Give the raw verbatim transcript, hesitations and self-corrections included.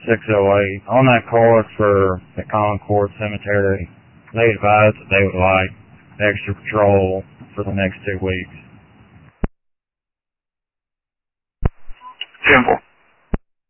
six oh eight. On that card for the Concord Cemetery, they advised that they would like extra patrol for the next two weeks. Simple.